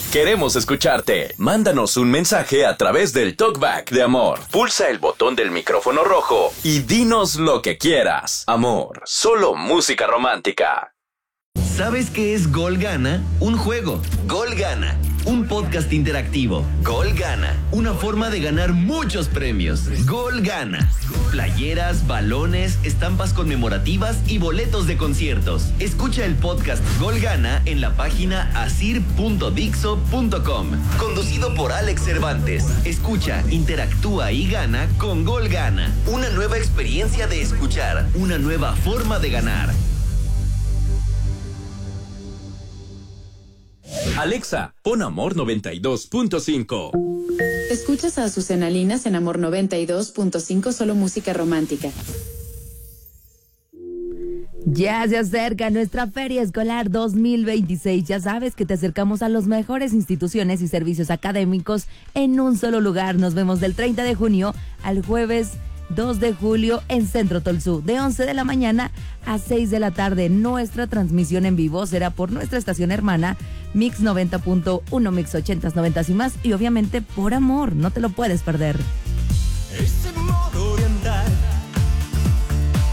Queremos escucharte. Mándanos un mensaje a través del TalkBack de Amor. Pulsa el botón del micrófono rojo y dinos lo que quieras. Amor, solo música romántica. ¿Sabes qué es Gol Gana? Un juego. Gol Gana. Un podcast interactivo. Gol Gana. Una forma de ganar muchos premios. Gol Gana. Playeras, balones, estampas conmemorativas y boletos de conciertos. Escucha el podcast Gol Gana en la página asir.dixo.com. Conducido por Alex Cervantes. Escucha, interactúa y gana con Gol Gana. Una nueva experiencia de escuchar. Una nueva forma de ganar. Alexa, pon Amor 92.5. Escuchas a Azucena Linas en Amor 92.5, solo música romántica. Ya se acerca nuestra Feria Escolar 2026. Ya sabes que te acercamos a las mejores instituciones y servicios académicos en un solo lugar. Nos vemos del 30 de junio al jueves 2 de julio en Centro Tolsú, de 11 de la mañana a 6 de la tarde. Nuestra transmisión en vivo será por nuestra estación hermana Mix 90.1, Mix 80s, 90s y más, y obviamente por Amor, no te lo puedes perder.